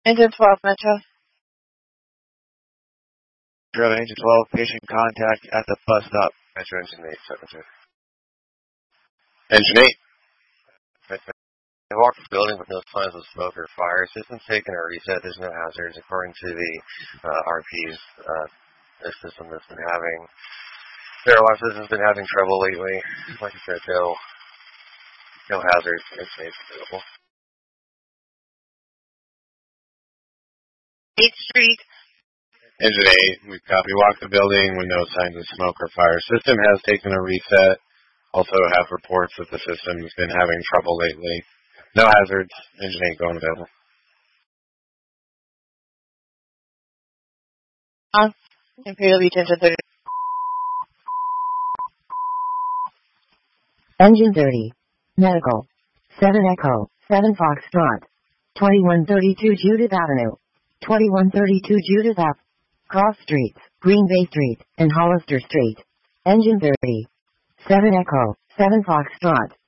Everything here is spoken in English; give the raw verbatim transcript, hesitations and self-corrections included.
Engine twelve, Metro. Metro, Engine twelve, patient contact at the bus stop. Metro, Engine eight, Metro. Engine eight. I walked the building with no signs of smoke or fire. System's taken a reset. There's no hazards. According to the uh, R Ps, uh, this system has been having, their alarm system's been having trouble lately. Like I said, no, no hazards. Engine eight's available. eighth Street. Engine eight, we copy. Walk the building with no signs of smoke or fire. System has taken a reset. Also have reports that the system has been having trouble lately. No hazards. Engine eight going available. On Imperial Beach, Engine thirty. Engine thirty. Medical. seven Echo. seven Foxtrot. twenty-one thirty-two Judith Avenue. twenty-one thirty-two Judith Ave. Cross Streets, Green Bay Street, and Hollister Street. Engine thirty. seven Echo. seven Foxtrot.